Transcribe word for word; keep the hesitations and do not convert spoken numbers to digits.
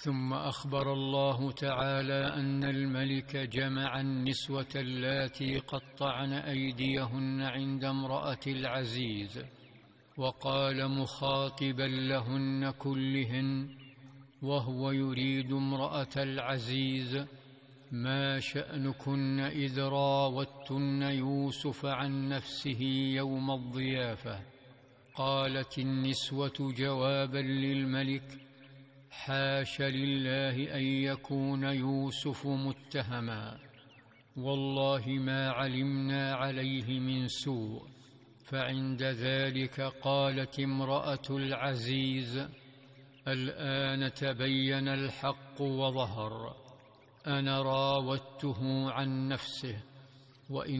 ثم أخبر الله تعالى أن الملك جمع النسوة اللاتي قطعن أيديهن عند امرأة العزيز، وقال مخاطبا لهن كلهن وهو يريد امرأة العزيز: ما شأنكن إذ راوتن يوسف عن نفسه يوم الضيافة؟ قالت النسوة جوابا للملك: حاش لله أن يكون يوسف متهما، والله ما علمنا عليه من سوء. فعند ذلك قالت امرأة العزيز: الآن تبين الحق وظهر، أنا راودته عن نفسه، وإن